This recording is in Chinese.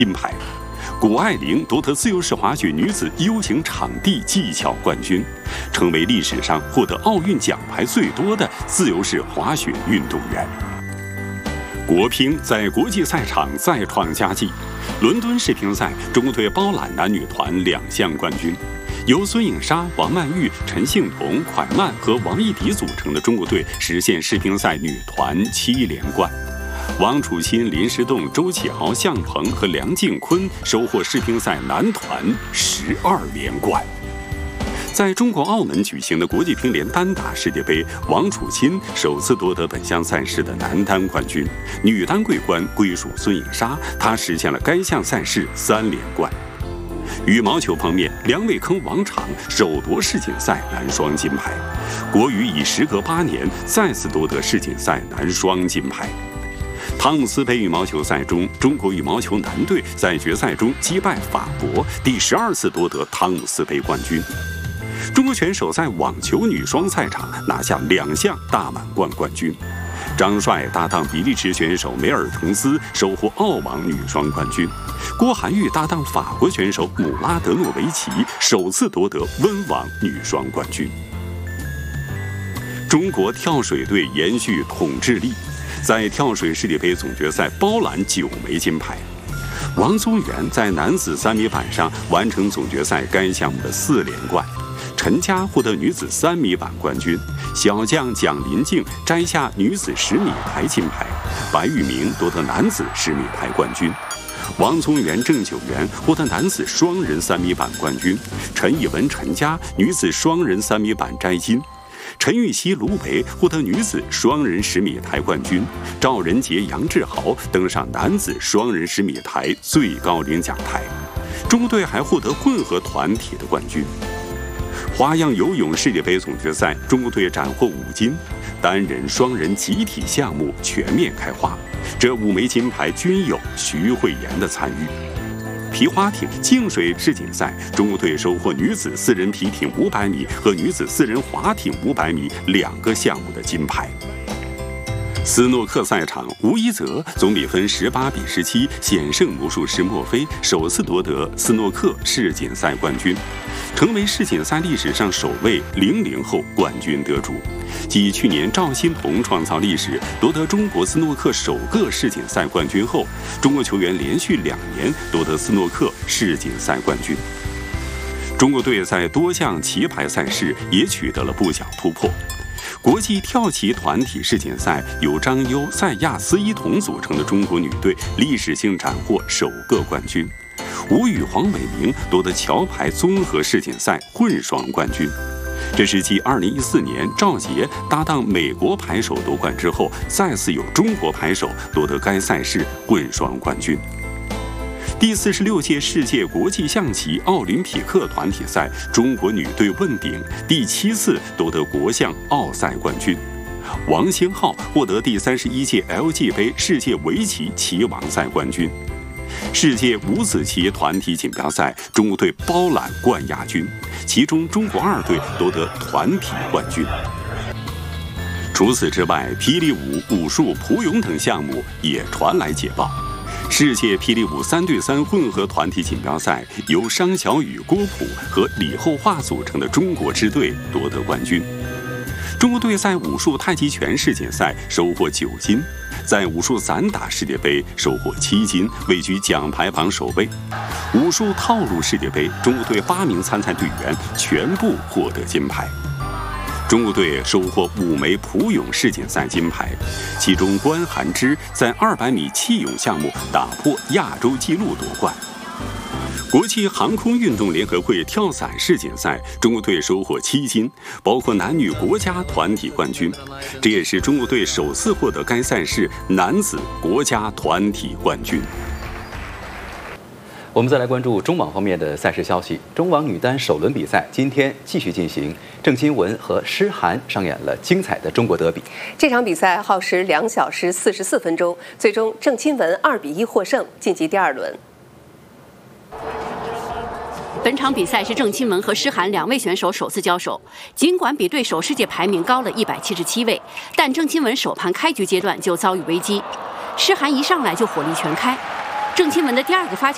金牌。谷爱凌夺得自由式滑雪女子 U 型场地技巧冠军，成为历史上获得奥运奖牌最多的自由式滑雪运动员。国乒在国际赛场再创佳绩，伦敦世乒赛中国队包揽男女团2项冠军。由孙颖莎、王曼玉、陈幸同、蒯曼和王艺迪组成的中国队实现世乒赛女团7连冠。王楚钦、林诗栋、周启豪、向鹏和梁靖昆收获世乒赛男团12连冠。在中国澳门举行的国际乒联单打世界杯，王楚钦首次夺得本项赛事的男单冠军，女单桂冠归属孙颖莎，她实现了该项赛事3连冠。羽毛球方面，梁卫坑、王昶首夺世锦赛男双金牌，国羽以时隔8年再次夺得世锦赛男双金牌。汤姆斯杯羽毛球赛中，中国羽毛球男队在决赛中击败法国，第12次夺得汤姆斯杯冠军。中国选手在网球女双赛场拿下2项大满贯冠军。张帅搭档比利时选手梅尔滕斯收获澳网女双冠军，郭涵玉搭档法国选手姆拉德诺维奇首次夺得温网女双冠军。中国跳水队延续统治力，在跳水世界杯总决赛包揽9枚金牌。王宗源在男子3米板上完成总决赛该项目的4连冠。陈佳获得女子3米板冠军，小将蒋林静摘下女子10米台金牌，白玉明夺得男子10米台冠军，王宗源、郑九元获得男子双人3米板冠军，陈以文、陈佳女子双人3米板摘金，陈芋汐、卢维获得女子双人10米台冠军，赵仁杰、杨志豪登上男子双人10米台最高领奖台。中国队还获得混合团体的冠军。花样游泳世界杯总决赛，中国队斩获5金，单人、双人集体项目全面开花，这5枚金牌均有徐慧妍的参与。皮划艇净水世锦赛，中国队收获女子4人皮艇500米和女子4人划艇500米2个项目的金牌。斯诺克赛场，吴一泽总比分18比17险胜魔术师墨菲，首次夺得斯诺克世锦赛冠军，成为世锦赛历史上首位00后冠军得主。继去年赵欣彤创造历史夺得中国斯诺克首个世锦赛冠军后，中国球员连续2年夺得斯诺克世锦赛冠军。中国队在多项棋牌赛事也取得了不小突破。国际跳棋团体世锦赛由张优、赛亚斯一同组成的中国女队历史性斩获首个冠军，吴宇、黄伟明夺得桥牌综合世锦赛混双冠军。这是继2014年赵洁搭档美国牌手夺冠之后，再次有中国牌手夺得该赛事混双冠军。第46届世界国际象棋奥林匹克团体赛，中国女队问鼎，第7次夺得国象奥赛冠军。王星浩获得第31届 LG 杯世界围棋棋王赛冠军。世界五子棋团体锦标赛，中国队包揽冠亚军，其中中国2队夺得团体冠军。除此之外，霹雳舞、武术、蒲泳等项目也传来捷报。世界霹雳舞3对3混合团体锦标赛，由商小雨、郭璞和李厚化组成的中国支队夺得冠军。中国队在武术太极拳世锦赛收获9金，在武术散打世界杯收获7金，位居奖牌榜首位。武术套路世界杯，中国队8名参赛队员全部获得金牌。中国队收获5枚蒲泳世锦赛金牌，其中关寒之在200米气泳项目打破亚洲纪录夺冠。国际航空运动联合会跳伞世锦赛，中国队收获7金，包括男女国家团体冠军，这也是中国队首次获得该赛事男子国家团体冠军。 我们再来关注中网方面的赛事消息。中网女单首轮比赛今天继续进行，郑钦文和诗涵上演了精彩的中国德比。 这场比赛耗时2小时44分钟，最终郑钦文2比1获胜，晋级第2轮。 本场比赛是郑钦文和诗涵2位选手首次交手，尽管比对手世界排名高了177位，但郑钦文首盘开局阶段就遭遇危机，诗涵一上来就火力全开。郑钦文的第2个发球